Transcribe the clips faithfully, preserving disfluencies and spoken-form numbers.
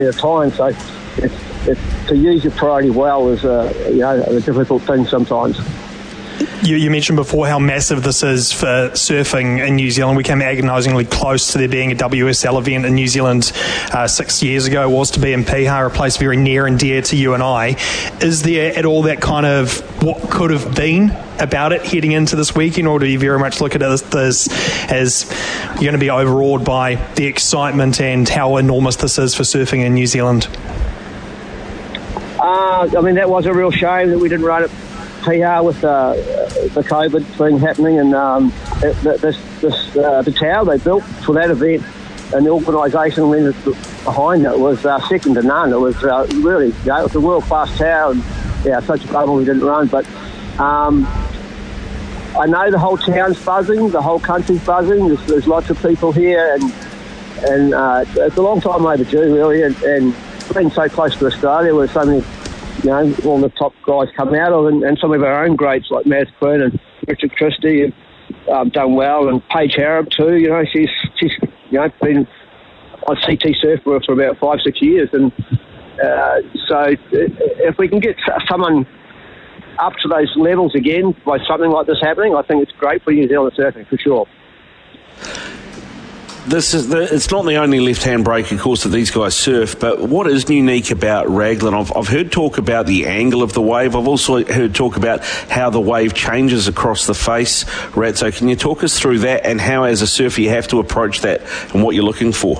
at a time. So it's, it's, to use your priority well is a, you know, a difficult thing sometimes. You, you mentioned before how massive this is for surfing in New Zealand. We came agonisingly close to there being a W S L event in New Zealand uh, six years ago. It was to be in Piha, a place very near and dear to you and I. Is there at all that kind of what could have been about it heading into this weekend, or do you very much look at this, this as you're going to be overawed by the excitement and how enormous this is for surfing in New Zealand? Uh, I mean, that was a real shame that we didn't run it P R with uh, the COVID thing happening, and um, it, this, this uh, the tower they built for that event and the organisation behind it was uh, second to none. It was uh, really, you know, it was a world class tower, and yeah, such a bummer we didn't run. But um, I know the whole town's buzzing, the whole country's buzzing. There's, there's lots of people here, and and uh, it's a long time overdue, really, and, and being so close to Australia, where so many, you know, all the top guys come out of, and, and some of our own greats like Maz Quinn and Richard Christie have um, done well, and Paige Harrop too. You know, she's she's you know been on C T Surfboard for about five six years, and uh, so if we can get someone up to those levels again by something like this happening, I think it's great for New Zealand surfing for sure. This is the, it's not the only left-hand break, of course, that these guys surf, but what is unique about Raglan? I've, I've heard talk about the angle of the wave. I've also heard talk about how the wave changes across the face. Ratso, can you talk us through that and how, as a surfer, you have to approach that and what you're looking for?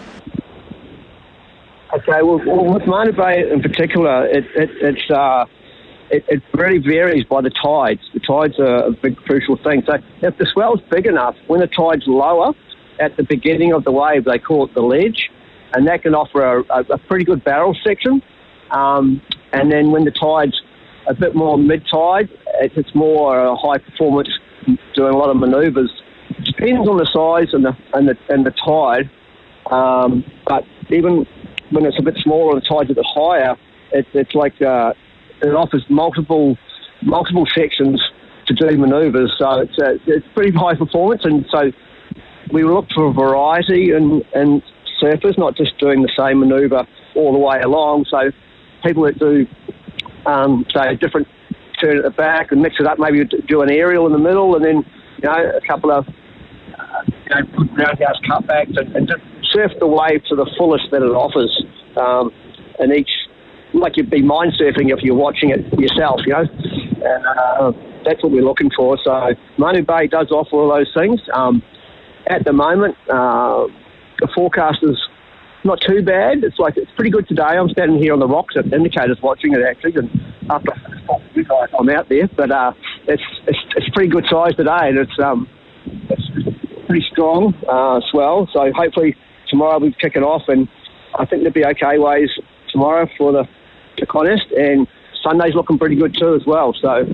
Okay, well, well with Mana Bay in particular, it, it, it's uh, it, it really varies by the tides. The tides are a big crucial thing. So if the swell's big enough, when the tide's lower, at the beginning of the wave, they call it the ledge, and that can offer a, a, a pretty good barrel section. Um, and then when the tide's a bit more mid-tide, it's more uh, high performance, doing a lot of manoeuvres. Depends on the size and the and the and the tide. Um, but even when it's a bit smaller and the tide's a bit higher, it, it's like uh, it offers multiple multiple sections to do manoeuvres. So it's uh, it's pretty high performance, and so we look for variety in, in surfers, not just doing the same manoeuvre all the way along. So people that do, um, say, a different turn at the back and mix it up, maybe do an aerial in the middle, and then, you know, a couple of uh, you know, roundhouse cutbacks, and, and just surf the wave to the fullest that it offers. Um, and each, like you'd be mind surfing if you're watching it yourself, you know. And uh, that's what we're looking for. So Mana Bay does offer all those things. Um, At the moment, uh, the forecast is not too bad. It's like it's pretty good today. I'm standing here on the rocks at Indicators watching it actually, and after you guys, I'm out there. But uh, it's, it's it's pretty good size today, and it's um it's pretty strong uh, swell. So hopefully tomorrow we'll kick it off, and I think there'll be okay waves tomorrow for the, the contest, and Sunday's looking pretty good too as well. So.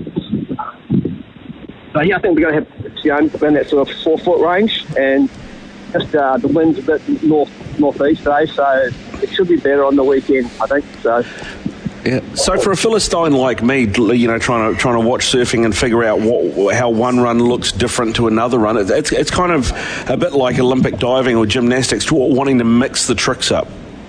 So yeah, I think we're going to have, you know, around that sort of four foot range, and just uh, the wind's a bit north northeast today, so it should be better on the weekend, I think. So. Yeah. So for a Philistine like me, you know, trying to trying to watch surfing and figure out what, how one run looks different to another run, it's it's kind of a bit like Olympic diving or gymnastics, wanting to mix the tricks up.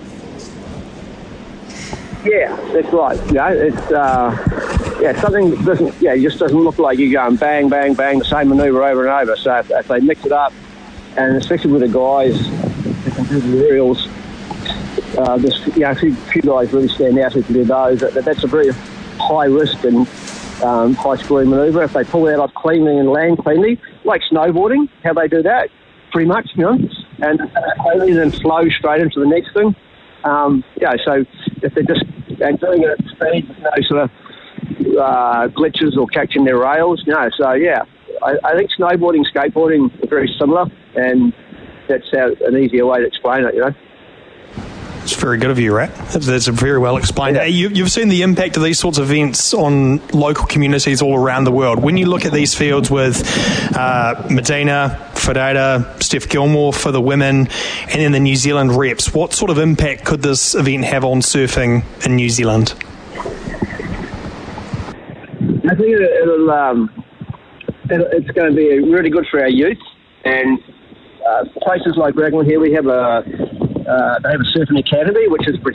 Yeah, that's right. You know, it's uh, yeah, something that doesn't yeah, it just doesn't look like you're going bang, bang, bang, the same manoeuvre over and over. So if, if they mix it up, and especially with the guys that can do the aerials, uh, there's you know, a few, few guys really stand out who can do those. That, that's a very high risk and um, high scoring manoeuvre. If they pull that off cleanly and land cleanly, like snowboarding, how they do that, pretty much, you know, and only then flow straight into the next thing. Um, yeah, so if they're just and doing it at speed, with no sort of uh, glitches or catching their rails, you know, so yeah, I, I think snowboarding, skateboarding are very similar, and that's how, an easier way to explain it, you know. It's very good of you, Rat. That's, that's very well explained. Yeah. You, you've seen the impact of these sorts of events on local communities all around the world. When you look at these fields with uh, Medina, Ferreira, Steph Gilmore for the women, and then the New Zealand reps, what sort of impact could this event have on surfing in New Zealand? I think it, it'll, um, it, it's going to be really good for our youth, and uh, places like Raglan here, we have a uh, they have a surfing academy, which is